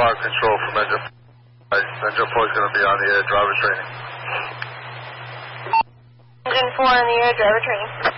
fire control from engine 4. Engine 4 is going to be on the air driver training. Engine 4 on the air driver training.